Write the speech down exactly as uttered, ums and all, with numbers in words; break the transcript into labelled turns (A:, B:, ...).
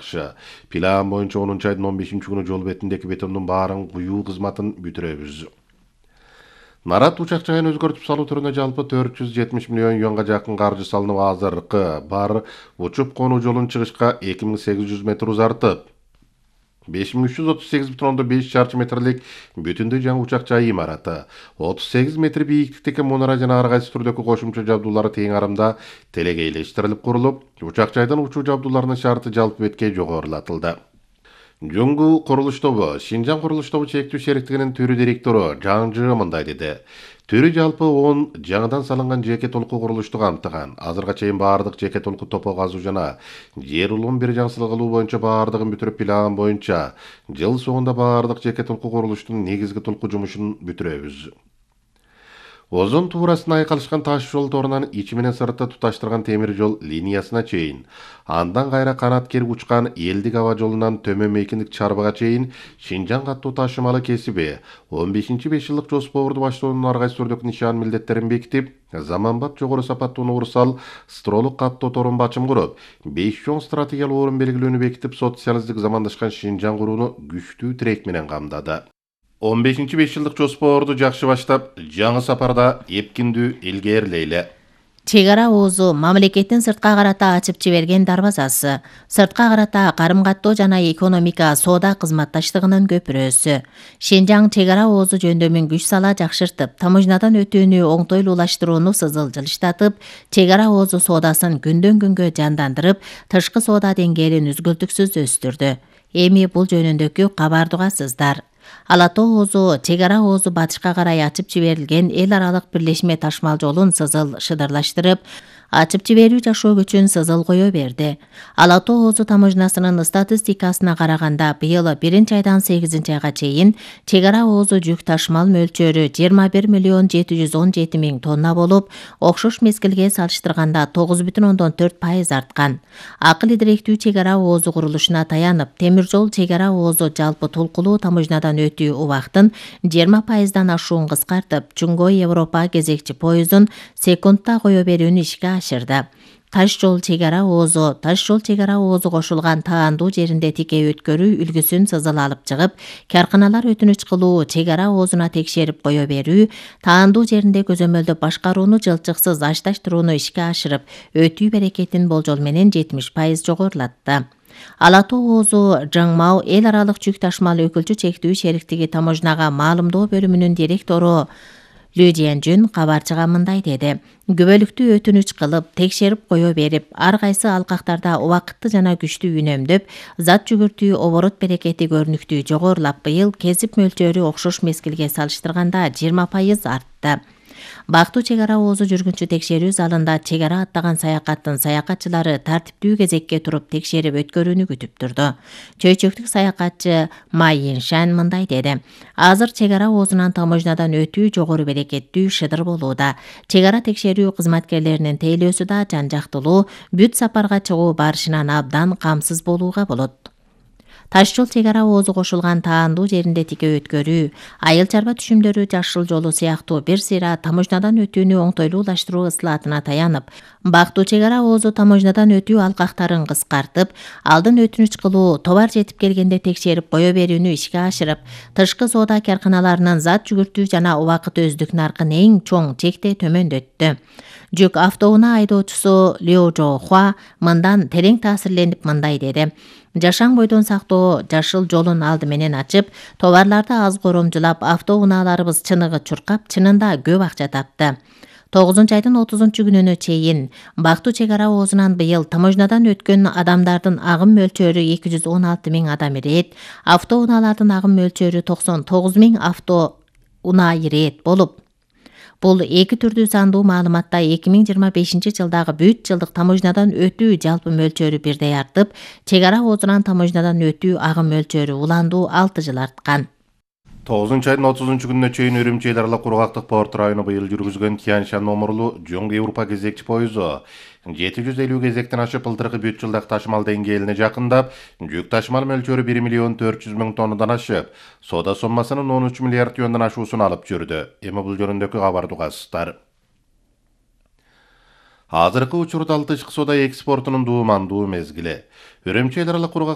A: жакшы. План боюнча онунчу айдын он бешинчи күнү жол бетиндеги бетондун баарын куюу кызматын бүтүрөбүз. Нарат учак жайын өзгөртүп салуу түрүнө жалпы төрт жүз жетимиш миллион юанга жакын каржы салынып, азыркы бар учуп конуу жолун чыгышка эки миң сегиз жүз метр узартып, беш миң үч жүз отуз сегиз бүтүн ондон беш чарчы метрлик бүтүндөй жаңы учак жай имараты, отуз сегиз метр бийиктиктеги мунара жана ар кайсы түрдөгү кошумча жабдуулары тең арымда телегейлештирилип курулуп, учак жайдан учуу жабдууларынын шарты жалпы бетке жогорулатылды. Жөнгү курулуш тобу, Шинжаң курулуш тобу чектүү шериктигинин түрү директору Жаңжы мындай деди. Түрү жалпы он жаңыдан салынган жеке толку курулушту камтыган. Азырга чейин баардык жеке толку топо казуу жана жер улуун бир жаңсыл кылуу боюнча баардыгын бүтүрүп, план боюнча жыл соңунда баардык жеке толку курулуштун негизги толку жумушун бүтүрөбүз. Озон туурасына айкалышкан таш жол торунан ичи менен сыртты туташтырган темир жол линиясына чейин, андан кайра канат керип учкан элдик аба жолунан төмөн мейкиндик чарбага чейин Шинжаң каттуу ташымалы кесиби он бешинчи беш жылдык жоспорду баштоонун ар кайсы түрдөгү нишан милдеттерин бекитип, заманбап жогору сапаттуу уурсал стролук каттоо торун бачым куруп, беш чоң стратегиялык орун белгилөөнү бекитип, социалисттик замандашкан Шинжаң курууну күчтүү тирек менен камдады. он бешинчи беш жылдык жоспорду жакшы баштап, жаңы сапарда эпкиндүү илгээрлейле.
B: Чек ара оозу мамлекеттин сыртка карата ачып жиберген дарбазасы, сыртка карата карым каттоо жана экономика, соода кызматташтыгынын көпүрөсү. Шинжаң чек ара оозу жөндөмүн күч сала жакшыртып, таможнядан өтүүнү оңтойлуулаштырууну сызыл жылыштатып, чек ара оозу соодасын күндөн күнгө жандандырып, тышкы соода деңгээлин үзгүлтүксүз өстүрдү. Эми бул жөнүндөгү кабарды угасыздар. Ала тоо оозу, чек ара оозу батышка карай ачып жиберилген эл аралык бирлешме ташмал жолун сызыл шыдырлаштырып, ачып жиберүү жашоо көчүн сызыл кое берди. Ала тоо оозу таможнясынын статистикасына караганда, быйыл биринчи айдан сегизинчи айга чейин чек ара оозу жүк ташмал мөлчөрү жыйырма бир миллион жети жүз он жети миң тонна болуп, окшош мезгилге салыштырганда тогуз бүтүн ондон төрт пайыз арткан. Акыл идиректүү чек ара оозу курулушуна таянып, темир жол чек ара оозу жалпы толкулуу таможнядан өтүү убактын жыйырма пайыздан ашуун кыскартып, Чуңгой Европа кезекчи поездун секундта кое берүүнү ишке ашырды. Таш жол чек ара оозу, таш жол чек ара оозу кошулган таандуу жеринде тике өткөрүү үлгүсүн сызыл алып чыгып, карканалар өтүнүч кылуу, чек ара оозуна текшерип кое берүү, таандуу жеринде көзөмөлдөп башкарууну жылчыксыз ашташтырууну ишке ашырып, өтүү берекетин болжол менен жетимиш пайыз жогорулатты. Ала тоо оозу Жаңмау эл аралык жүк ташмал өкүлчү чектүү шериктиги таможняга маалымдоо бөлүмүнүн директору Лү Жиэнжүн кабарчыга мындай деди. Күбөлүктүү өтүнүч кылып, текшерип кое берип, ар кайсы алкактарда убакытты жана күчтүү үнөмдөп, зат жүгүртүү оборот берекети көрүнүктүү жогорулап, быйыл кесип мөлчөрү окшош мезгилге салыштырганда жыйырма пайыз артты. Бактуу чек ара оозу жүргүнчү текшерүү залында чек ара аттаган саякаттын саякатчылары тартиптүү кезекке туруп текшерип өткөрүүнү күтүп турду. Чөйчөктүк саякатчы Ма Йиншан мындай деди. Азыр чек ара оозунан таможнядан өтүү жогору берекеттүү шыдыр болууда. Чек ара текшерүү кызматкерлеринин тейлөөсү да жан жактылуу, бүт сапарга чыгуу барышынан абдан камсыз болууга болот. Таш жол чек ара оозу кошулган таандуу жеринде тике өткөрүү, айыл чарба түшүмдөрү жашыл жолу сыяктуу бир сыйра таможнядан өтүүнү оңтойлуулаштыруу ысылатына таянып, бактуу чек ара оозу таможнядан өтүү алкактарын кыскартып, алдын өтүнүч кылуу, товар жетип келгенде текшерип кое берүүнү ишке ашырып, тышкы соода карканаларынын зат жүгүртүү жана убакыт өздүк наркын эң чоң чекте төмөндөттү. Жүк автоунаа айдоочусу Лю Жоохуа мындан терең таасирленип мындай деди. Жашаң бойдон сактоо жашыл жолун алды менен ачып, товарларды аз коромжулап, автоунааларыбыз чыныгы чуркап, чынында көп акча тапты. тогузунчу айдын отузунчу күнүнө чейин бактуу чек ара оозунан быйыл таможнядан өткөн адамдардын агым мөлчөрү эки жүз он алты миң адам ирет, автоунаалардын агым мөлчөрү токсон тогуз миң автоунаа ирет болуп, бул эки түрдүү сандуу маалыматта эки миң жыйырма бешинчи жылдагы бүт жылдык таможнядан өтүү жалпы мөлчөрү бирдей артып, чек ара оозунан таможнядан өтүү агым мөлчөрү уландуу алты жыл арткан.
A: тогузунчу айдын отузунчу күнүнө чейин Үрүмчи эл аралык кургактык порт району быйыл жүргүзгөн Тяньшан номурлуу Чоң Европа кезекчи поезду жети жүз элүү кезектен ашып, былтыркы бүт жылдык ташмал деңгээлине жакындап, жүк ташмал мөлчөрү бир миллион төрт жүз миң тоннадан ашып, соода соммасынын он үч миллиард юандан ашуусун алып жүрдү. Эми бул жөнүндөгү кабарды угасыздар. Азыркы учурда ал тышкы соода экспортунун дуумандуу мезгили. Үрүмчи эл аралык